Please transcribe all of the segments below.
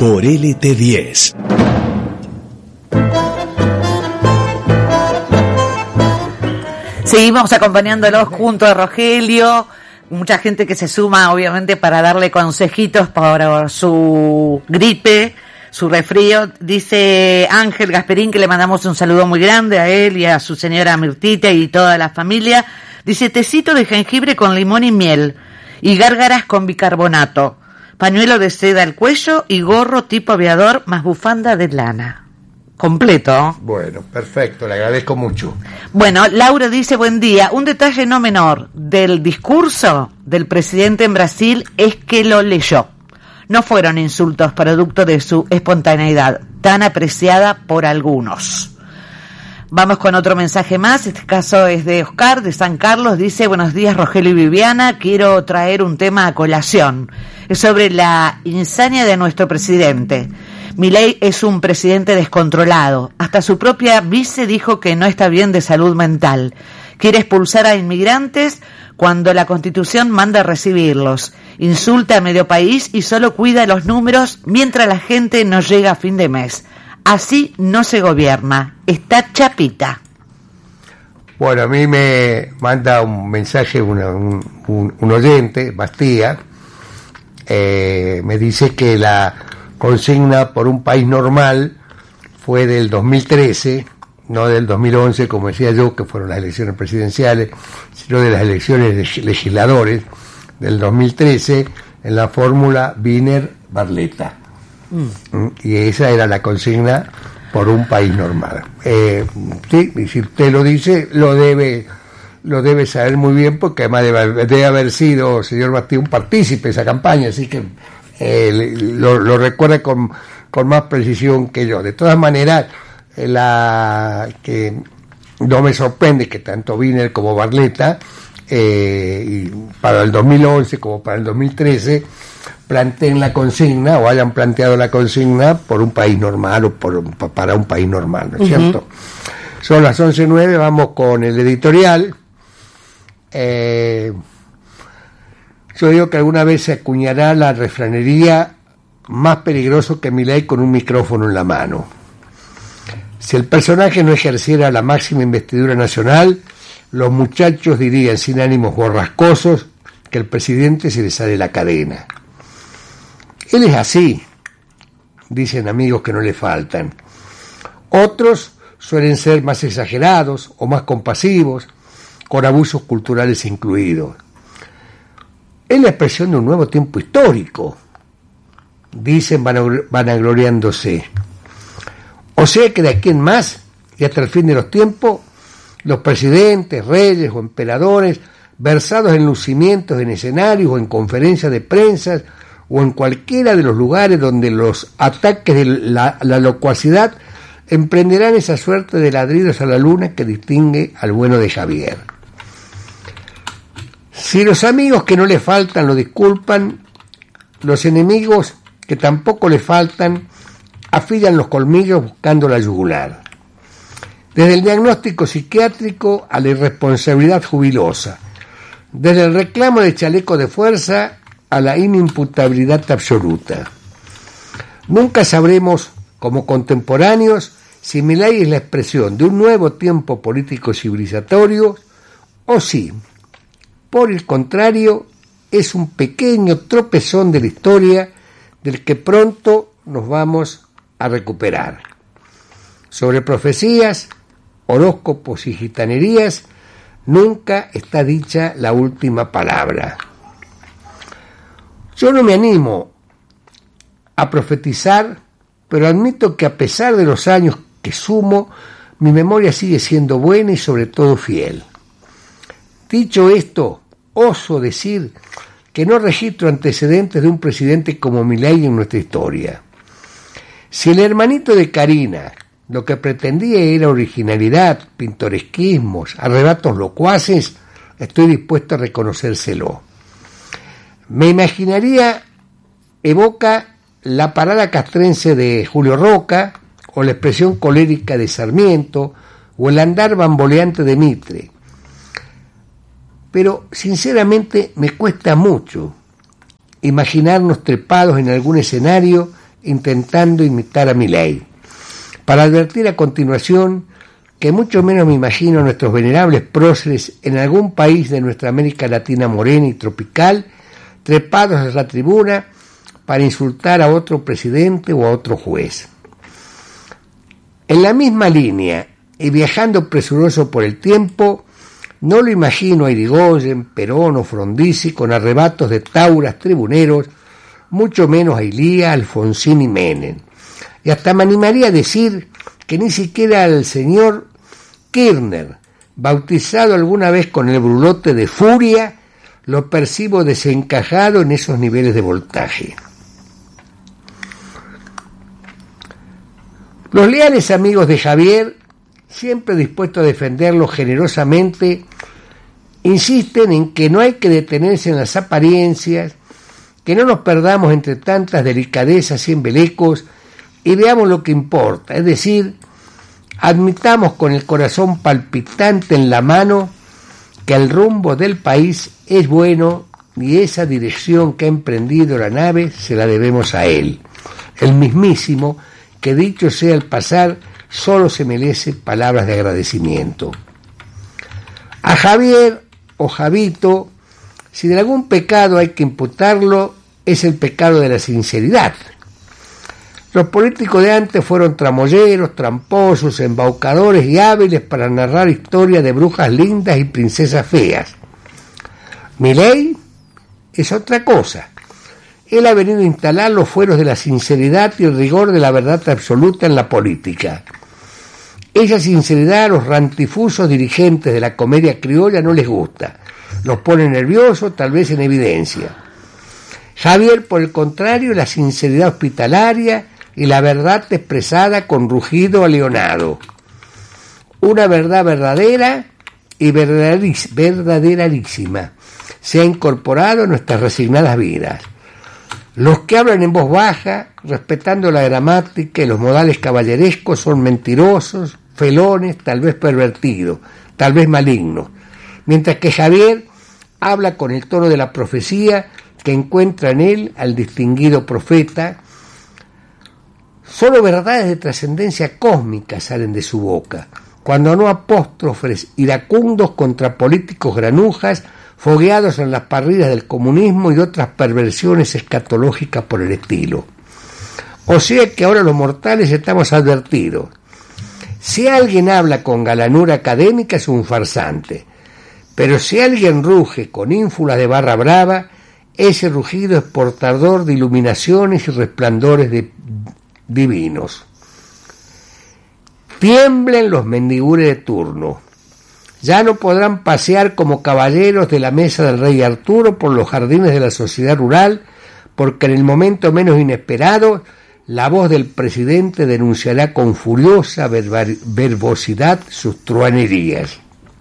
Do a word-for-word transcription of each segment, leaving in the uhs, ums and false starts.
por L T diez. Seguimos acompañándolos junto a Rogelio, mucha gente que se suma obviamente para darle consejitos para su gripe, su resfrío. Dice Ángel Gasperín que le mandamos un saludo muy grande a él y a su señora Mirtita y toda la familia. Dice tecito de jengibre con limón y miel y gárgaras con bicarbonato, pañuelo de seda al cuello y gorro tipo aviador más bufanda de lana. Completo. Bueno, perfecto, le agradezco mucho. Bueno, Laura dice, buen día. Un detalle no menor del discurso del presidente en Brasil es que lo leyó. No fueron insultos producto de su espontaneidad, tan apreciada por algunos. Vamos con otro mensaje más. Este caso es de Oscar, de San Carlos. Dice, buenos días, Rogelio y Viviana. Quiero traer un tema a colación. Es sobre la insania de nuestro presidente. Milei es un presidente descontrolado. Hasta su propia vice dijo que no está bien de salud mental. Quiere expulsar a inmigrantes cuando la Constitución manda recibirlos. Insulta a medio país y solo cuida los números mientras la gente no llega a fin de mes. Así no se gobierna. Está chapita. Bueno, a mí me manda un mensaje una, un, un, un oyente, Bastía, eh, me dice que la consigna por un país normal fue del dos mil trece, no del dos mil once, como decía yo, que fueron las elecciones presidenciales, sino de las elecciones de legisladores del dos mil trece en la fórmula Wiener-Barletta. Mm. Y esa era la consigna por un país normal. Eh, sí, y si usted lo dice, lo debe lo debe saber muy bien, porque además debe, debe haber sido, señor Bastía, un partícipe de esa campaña, así que Eh, lo, lo recuerda con, con más precisión que yo. De todas maneras, eh, la que no me sorprende que tanto Wiener como Barletta, eh, y para el dos mil once como para el dos mil trece, planteen la consigna o hayan planteado la consigna por un país normal o por, para un país normal, ¿no es uh-huh. cierto? Son las once nueve, vamos con el editorial. Eh, Yo digo que alguna vez se acuñará la refranería más peligroso que Milei con un micrófono en la mano. Si el personaje no ejerciera la máxima investidura nacional, los muchachos dirían sin ánimos borrascosos que el presidente se le sale la cadena. Él es así, dicen amigos que no le faltan. Otros suelen ser más exagerados o más compasivos, con abusos culturales incluidos. Es la expresión de un nuevo tiempo histórico, dicen vanagloriándose. O sea que de aquí en más, y hasta el fin de los tiempos, los presidentes, reyes o emperadores, versados en lucimientos en escenarios o en conferencias de prensa o en cualquiera de los lugares donde los ataques de la, la locuacidad emprenderán esa suerte de ladridos a la luna que distingue al bueno de Javier. Si los amigos que no le faltan lo disculpan, los enemigos que tampoco le faltan afilan los colmillos buscando la yugular. Desde el diagnóstico psiquiátrico a la irresponsabilidad jubilosa, desde el reclamo de chaleco de fuerza a la inimputabilidad absoluta. Nunca sabremos, como contemporáneos, si Milei es la expresión de un nuevo tiempo político civilizatorio o si, por el contrario, es un pequeño tropezón de la historia del que pronto nos vamos a recuperar. Sobre profecías, horóscopos y gitanerías, nunca está dicha la última palabra. Yo no me animo a profetizar, pero admito que a pesar de los años que sumo, mi memoria sigue siendo buena y sobre todo fiel. Dicho esto, oso decir que no registro antecedentes de un presidente como Milei en nuestra historia. Si el hermanito de Karina lo que pretendía era originalidad, pintoresquismos, arrebatos locuaces, estoy dispuesto a reconocérselo. Me imaginaría, evoca la parada castrense de Julio Roca, o la expresión colérica de Sarmiento, o el andar bamboleante de Mitre. Pero sinceramente me cuesta mucho imaginarnos trepados en algún escenario intentando imitar a Milei, para advertir a continuación que mucho menos me imagino a nuestros venerables próceres en algún país de nuestra América Latina morena y tropical, trepados a la tribuna para insultar a otro presidente o a otro juez. En la misma línea, y viajando presuroso por el tiempo, no lo imagino a Irigoyen, Perón o Frondizi con arrebatos de tauras tribuneros, mucho menos a Ilía, Alfonsín y Menem. Y hasta me animaría a decir que ni siquiera al señor Kirchner, bautizado alguna vez con el brulote de furia, lo percibo desencajado en esos niveles de voltaje. Los leales amigos de Javier, siempre dispuestos a defenderlo generosamente, insisten en que no hay que detenerse en las apariencias, que no nos perdamos entre tantas delicadezas y embelecos y veamos lo que importa, es decir, admitamos con el corazón palpitante en la mano que el rumbo del país es bueno y esa dirección que ha emprendido la nave se la debemos a él, el mismísimo que, dicho sea el pasar, solo se merece palabras de agradecimiento. A Javier o Javito, si de algún pecado hay que imputarlo, es el pecado de la sinceridad. Los políticos de antes fueron tramoyeros, tramposos, embaucadores y hábiles para narrar historias de brujas lindas y princesas feas. Milei es otra cosa. Él ha venido a instalar los fueros de la sinceridad y el rigor de la verdad absoluta en la política. Esa sinceridad a los rantifusos dirigentes de la comedia criolla no les gusta. Los pone nerviosos, tal vez en evidencia. Javier, por el contrario, la sinceridad hospitalaria y la verdad expresada con rugido aleonado. Una verdad verdadera y verdaderarísima se ha incorporado en nuestras resignadas vidas. Los que hablan en voz baja, respetando la gramática y los modales caballerescos, son mentirosos, felones, tal vez pervertidos, tal vez malignos, mientras que Javier habla con el tono de la profecía que encuentra en él al distinguido profeta. Solo verdades de trascendencia cósmica salen de su boca, cuando no apóstrofes iracundos contra políticos granujas, fogueados en las parrillas del comunismo y otras perversiones escatológicas por el estilo. O sea que ahora los mortales estamos advertidos. Si alguien habla con galanura académica es un farsante, pero si alguien ruge con ínfulas de barra brava, ese rugido es portador de iluminaciones y resplandores de divinos. Tiemblen los mendigures de turno. Ya no podrán pasear como caballeros de la mesa del rey Arturo por los jardines de la sociedad rural, porque en el momento menos inesperado la voz del presidente denunciará con furiosa verbar- verbosidad sus truanerías.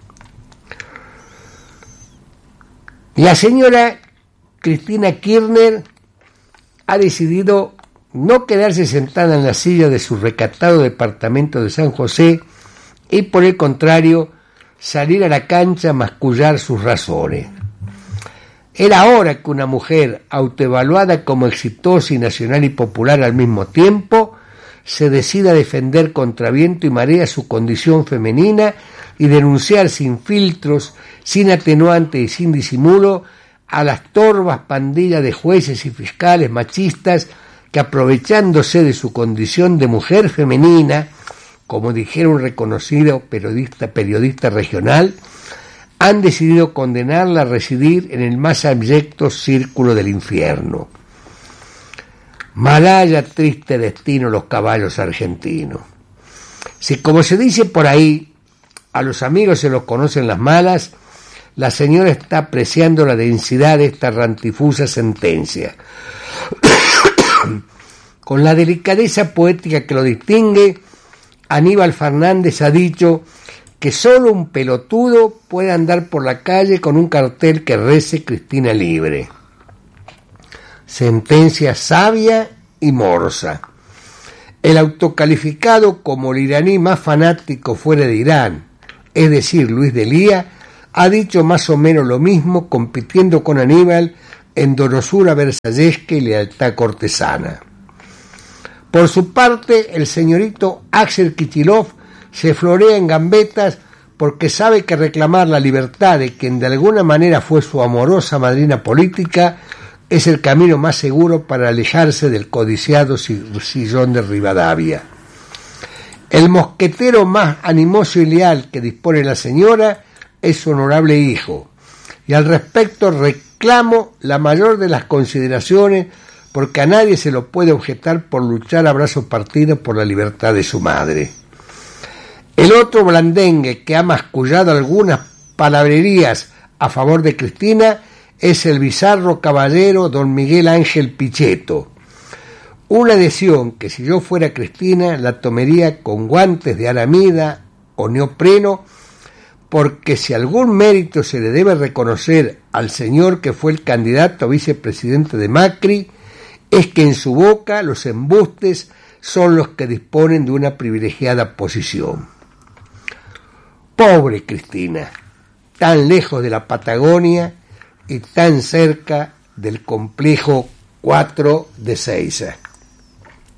La señora Cristina Kirchner ha decidido no quedarse sentada en la silla de su recatado departamento de San José y, por el contrario, salir a la cancha a mascullar sus razones. Era hora que una mujer, autoevaluada como exitosa y nacional y popular al mismo tiempo, se decida a defender contra viento y marea su condición femenina y denunciar sin filtros, sin atenuante y sin disimulo a las torvas pandillas de jueces y fiscales machistas que, aprovechándose de su condición de mujer femenina, como dijera un reconocido periodista, periodista regional, han decidido condenarla a residir en el más abyecto círculo del infierno. Malhaya triste destino los caballos argentinos. Si, como se dice por ahí, a los amigos se los conocen las malas, la señora está apreciando la densidad de esta rantifusa sentencia. Con la delicadeza poética que lo distingue, Aníbal Fernández ha dicho que solo un pelotudo puede andar por la calle con un cartel que rece Cristina libre. Sentencia sabia y morsa. El autocalificado como el iraní más fanático fuera de Irán, es decir, Luis de Lía, ha dicho más o menos lo mismo, compitiendo con Aníbal en donosura versallesca y lealtad cortesana. Por su parte, el señorito Axel Kicillof se florea en gambetas porque sabe que reclamar la libertad de quien de alguna manera fue su amorosa madrina política es el camino más seguro para alejarse del codiciado sillón de Rivadavia. El mosquetero más animoso y leal que dispone la señora es su honorable hijo, y al respecto reclamo la mayor de las consideraciones porque a nadie se lo puede objetar por luchar a brazos partidos por la libertad de su madre. El otro blandengue que ha mascullado algunas palabrerías a favor de Cristina es el bizarro caballero don Miguel Ángel Pichetto. Una adhesión que si yo fuera Cristina la tomaría con guantes de aramida o neopreno, porque si algún mérito se le debe reconocer al señor que fue el candidato a vicepresidente de Macri, es que en su boca los embustes son los que disponen de una privilegiada posición. Pobre Cristina, tan lejos de la Patagonia y tan cerca del complejo cuatro de Seiza.